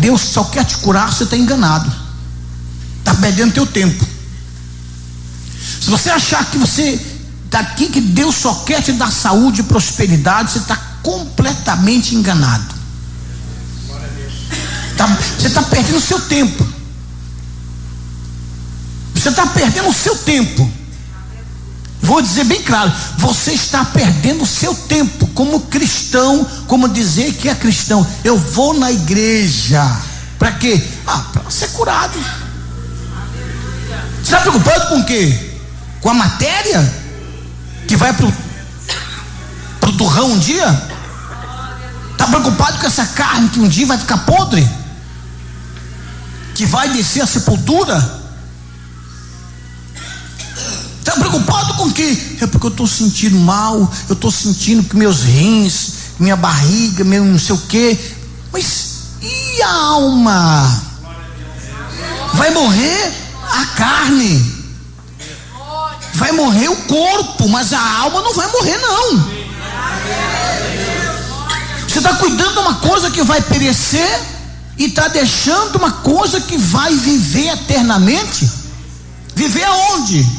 Deus só quer te curar, você está enganado, está perdendo teu tempo. Se você achar que você daqui que Deus só quer te dar saúde e prosperidade, você está completamente enganado. Você está perdendo o seu tempo. Você está perdendo o seu tempo. Vou dizer bem claro, você está perdendo o seu tempo como cristão, como dizer que é cristão. Eu vou na igreja, para quê? Para ser curado. Você está preocupado com o quê? Com a matéria que vai pro turrão um dia? Está preocupado com essa carne que um dia vai ficar podre? Que vai descer a sepultura? Está preocupado com o quê? É porque eu estou sentindo mal, eu estou sentindo que meus rins, minha barriga, meu não sei o quê. Mas e a alma? Vai morrer a carne, vai morrer o corpo, mas a alma não vai morrer não. Você está cuidando de uma coisa que vai perecer e está deixando uma coisa que vai viver eternamente. Viver aonde?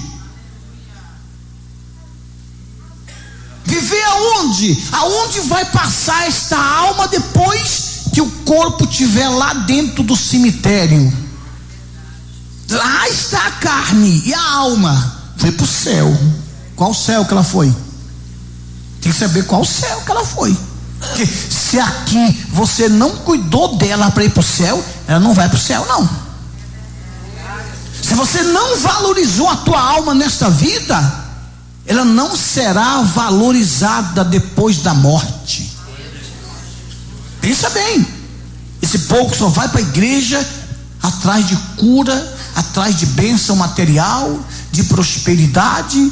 Viver aonde? Aonde vai passar esta alma depois que o corpo estiver lá dentro do cemitério? Lá está a carne e a alma foi para o céu. Qual céu que ela foi? Tem que saber qual céu que ela foi. Porque se aqui você não cuidou dela para ir para o céu, ela não vai para o céu não. Se você não valorizou a tua alma nesta vida, ela não será valorizada depois da morte. Pensa bem. Esse povo só vai para a igreja atrás de cura, atrás de bênção material, de prosperidade,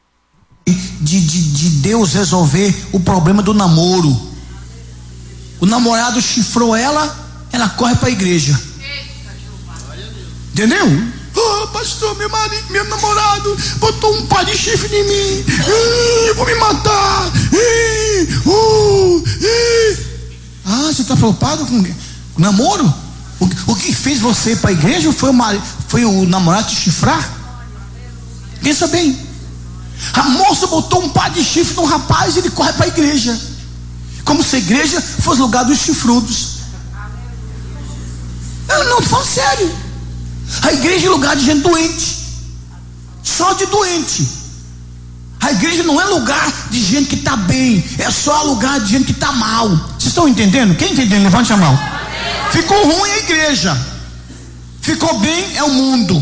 de Deus resolver o problema do namoro. O namorado chifrou ela corre para a igreja. Entendeu? Pastor, meu marido, meu namorado botou um par de chifre em mim. Eu vou me matar. Você está preocupado com namoro? O que fez você ir para a igreja foi o namorado te chifrar? Pensa bem. A moça botou um par de chifre no rapaz e ele corre para a igreja, como se a igreja fosse lugar dos chifrudos. Não, fala sério. A igreja é lugar de gente doente, só de doente. A igreja não é lugar de gente que está bem, é só lugar de gente que está mal. Vocês estão entendendo? Quem entendendo, levante a mão. Ficou ruim a igreja, ficou bem é o mundo.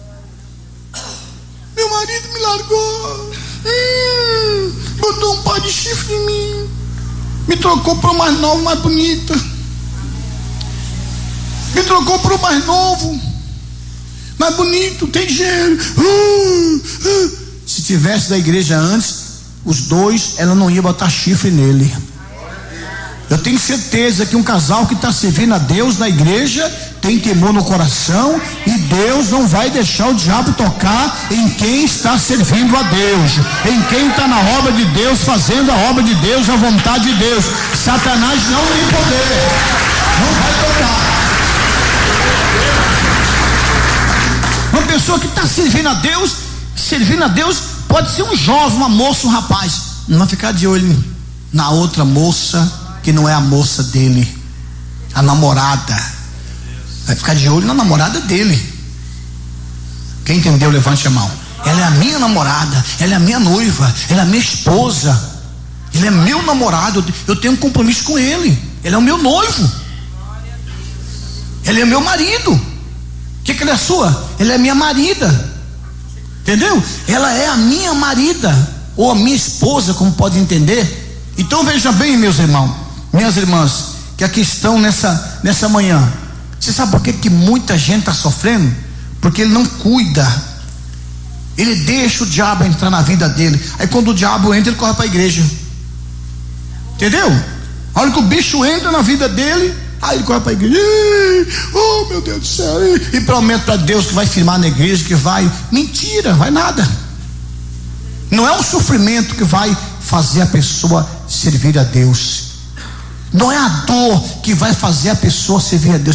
Meu marido me largou, botou um par de chifre em mim, me trocou por uma mais nova, mais bonita, me trocou por um mais novo, mais bonito, tem dinheiro. Se tivesse da igreja antes, os dois, ela não ia botar chifre nele. Eu tenho certeza que um casal que está servindo a Deus na igreja tem temor no coração, e Deus não vai deixar o diabo tocar em quem está servindo a Deus, em quem está na obra de Deus, fazendo a obra de Deus, a vontade de Deus. Satanás não tem poder, não vai tocar. Uma pessoa que está servindo a Deus pode ser um jovem, uma moça, um rapaz, não vai ficar de olho na outra moça que não é a moça dele, a namorada. Vai ficar de olho na namorada dele. Quem entendeu, levante a mão. Ela é a minha namorada, ela é a minha noiva, ela é a minha esposa, ele é meu namorado, eu tenho um compromisso com ele, ele é o meu noivo, ele é meu marido. O que ela é sua? Ela é minha marida. Entendeu? Ela é a minha marida, ou a minha esposa, como pode entender. Então veja bem, meus irmãos, minhas irmãs, que aqui estão nessa manhã. Você sabe por que muita gente está sofrendo? Porque ele não cuida, ele deixa o diabo entrar na vida dele. Aí quando o diabo entra, ele corre para a igreja. Entendeu? A hora que o bicho entra na vida dele, aí ele corre para a igreja. Oh, meu Deus do céu. E promete para Deus que vai firmar na igreja, que vai. Mentira, vai nada. Não é o sofrimento que vai fazer a pessoa servir a Deus. Não é a dor que vai fazer a pessoa servir a Deus.